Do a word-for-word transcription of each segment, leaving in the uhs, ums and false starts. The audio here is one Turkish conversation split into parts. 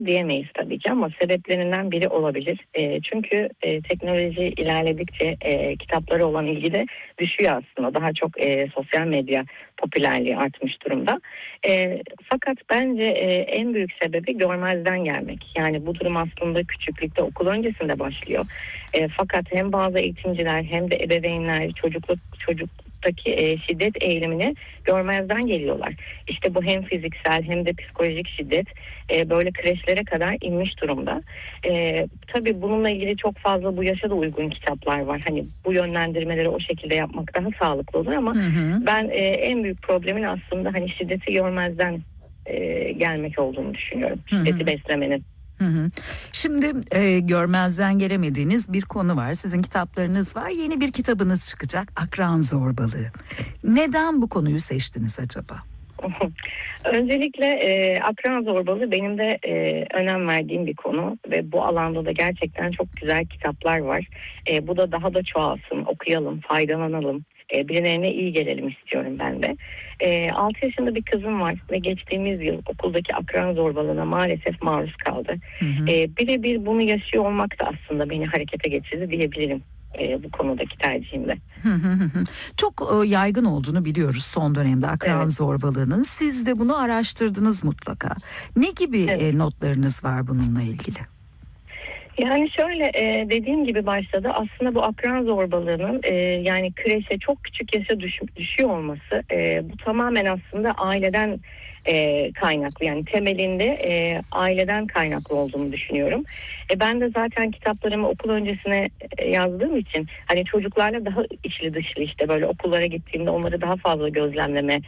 diyemeyiz tabii ki ama sebeplerinden biri olabilir. E, çünkü e, teknoloji ilerledikçe e, kitaplara olan ilgi de düşüyor aslında. Daha çok e, sosyal medya popülerliği artmış durumda. E, fakat bence e, en büyük sebebi görmezden gelmek. Yani bu durum aslında küçüklükte, okul öncesinde başlıyor. E, fakat hem bazı eğitimciler hem de ebeveynler çocukluk çocuktaki e, şiddet eğilimini görmezden geliyorlar. İşte bu hem fiziksel hem de psikolojik şiddet e, böyle kreşlere kadar inmiş durumda. E, tabii bununla ilgili çok fazla bu yaşa da uygun kitaplar var. Hani bu yönlendirmeleri o şekilde yapmak daha sağlıklı olur ama hı hı. ben e, en büyük problemin aslında hani şiddeti görmezden e, gelmek olduğunu düşünüyorum. Şiddeti hı hı. beslemenin. Hı hı. Şimdi e, görmezden gelemediğiniz bir konu var. Sizin kitaplarınız var. Yeni bir kitabınız çıkacak. Akran zorbalığı. Neden bu konuyu seçtiniz acaba? Öncelikle e, akran zorbalığı benim de e, önem verdiğim bir konu ve bu alanda da gerçekten çok güzel kitaplar var. E, bu da daha da çoğalsın, okuyalım, faydalanalım. E, birilerine iyi gelelim istiyorum ben de. E, altı yaşında bir kızım var ve geçtiğimiz yıl okuldaki akran zorbalığına maalesef maruz kaldı. Hı hı. E, birebir bunu yaşıyor olmak da aslında beni harekete geçirdi diyebilirim. E, bu konudaki tercihimde. Çok e, yaygın olduğunu biliyoruz son dönemde akran evet. zorbalığının. Siz de bunu araştırdınız mutlaka. Ne gibi evet. e, notlarınız var bununla ilgili? Yani şöyle e, dediğim gibi başladı. Aslında bu akran zorbalığının e, yani kreşe çok küçük yaşa düş, düşüyor olması e, bu tamamen aslında aileden e, kaynaklı. Yani temelinde e, aileden kaynaklı olduğunu düşünüyorum. E, ben de zaten kitaplarımı okul öncesine e, yazdığım için hani çocuklarla daha içli dışlı işte böyle okullara gittiğimde onları daha fazla gözlemleme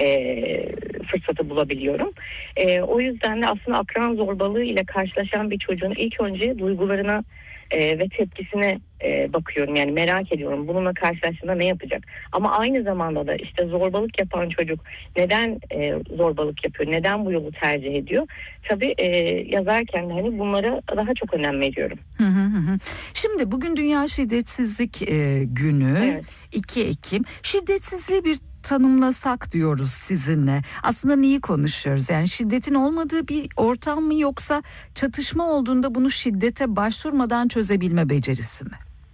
e, fırsatı bulabiliyorum. E, o yüzden de aslında akran zorbalığı ile karşılaşan bir çocuğun ilk önce duygularına e, ve tepkisine e, bakıyorum. Yani merak ediyorum bununla karşılaştığında ne yapacak. Ama aynı zamanda da işte zorbalık yapan çocuk neden e, zorbalık yapıyor, neden bu yolu tercih ediyor? Tabii e, yazarken de hani bunlara daha çok önem veriyorum. Hı hı hı. Şimdi bugün Dünya Şiddetsizlik e, Günü, evet. iki Ekim. Şiddetsizliği bir tanımlasak diyoruz sizinle. Aslında neyi konuşuyoruz? Yani şiddetin olmadığı bir ortam mı yoksa çatışma olduğunda bunu şiddete başvurmadan çözebilme becerisi mi?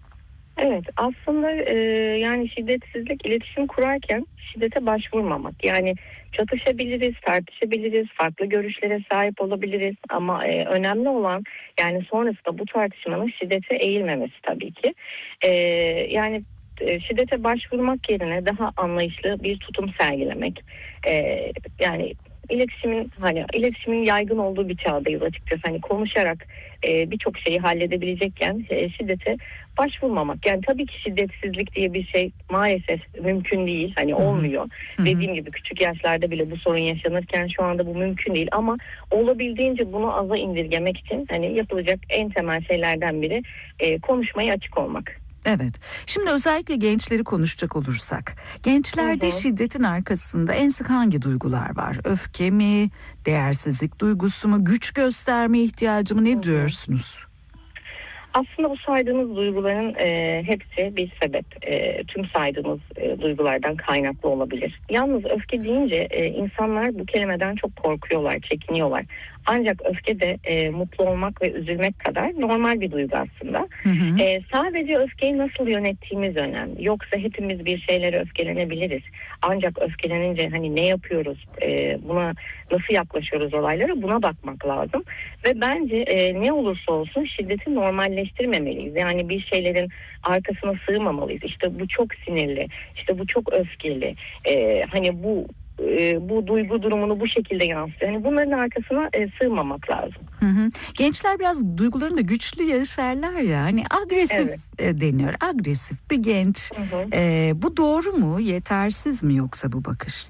Evet, aslında e, yani şiddetsizlik iletişim kurarken şiddete başvurmamak. Yani çatışabiliriz, tartışabiliriz, farklı görüşlere sahip olabiliriz ama e, önemli olan yani sonrasında bu tartışmanın şiddete eğilmemesi tabii ki. E, yani şiddete başvurmak yerine daha anlayışlı bir tutum sergilemek. Ee, yani iletişimin hani iletişimin yaygın olduğu bir çağdayız açıkçası. Hani konuşarak e, birçok şeyi halledebilecekken e, şiddete başvurmamak. Yani tabii ki şiddetsizlik diye bir şey maalesef mümkün değil. Hani olmuyor. Hı hı. Dediğim gibi küçük yaşlarda bile bu sorun yaşanırken şu anda bu mümkün değil ama olabildiğince bunu aza indirgemek için hani yapılacak en temel şeylerden biri e, konuşmaya açık olmak. Evet. Şimdi özellikle gençleri konuşacak olursak, gençlerde hı hı. şiddetin arkasında en sık hangi duygular var? Öfke mi, değersizlik duygusu mu, güç gösterme ihtiyacı mı, ne hı hı. diyorsunuz? Aslında bu saydığınız duyguların e, hepsi bir sebep. E, tüm saydığınız e, duygulardan kaynaklı olabilir. Yalnız öfke deyince e, insanlar bu kelimeden çok korkuyorlar, çekiniyorlar. Ancak öfke de e, mutlu olmak ve üzülmek kadar normal bir duygu aslında. Hı hı. E, sadece öfkeyi nasıl yönettiğimiz önemli. Yoksa hepimiz bir şeylere öfkelenebiliriz. Ancak öfkelenince hani ne yapıyoruz, e, buna nasıl yaklaşıyoruz olaylara buna bakmak lazım. Ve bence e, ne olursa olsun şiddeti normalleştirmemeliyiz. Yani bir şeylerin arkasına sığmamalıyız. İşte bu çok sinirli, işte bu çok öfkeli, e, hani bu e, bu duygu durumunu bu şekilde yansıtıyor. Yani bunların arkasına e, sığmamak lazım. Hı hı. Gençler biraz duygularını da güçlü yaşarlar ya. Hani agresif evet. deniyor. Agresif bir genç. Hı hı. E, bu doğru mu? Yetersiz mi yoksa bu bakış?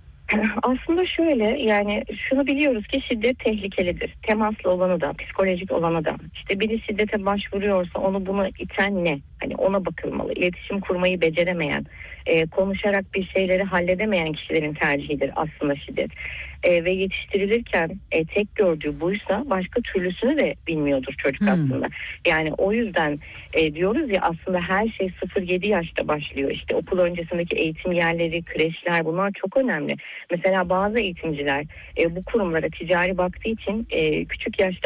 Aslında şöyle yani şunu biliyoruz ki şiddet tehlikelidir. Temaslı olanı da, psikolojik olanı da. İşte biri şiddete başvuruyorsa onu buna iten ne? Hani ona bakılmalı. İletişim kurmayı beceremeyen, e, konuşarak bir şeyleri halledemeyen kişilerin tercihidir aslında şiddet. e, ve yetiştirilirken e, tek gördüğü buysa başka türlüsünü de bilmiyordur çocuk Hmm. aslında. Yani o yüzden e, diyoruz ya, aslında her şey sıfır yedi yaşta başlıyor. İşte okul öncesindeki eğitim yerleri, kreşler, bunlar çok önemli. Mesela bazı eğitimciler e, bu kurumlara ticari baktığı için e, küçük yaşta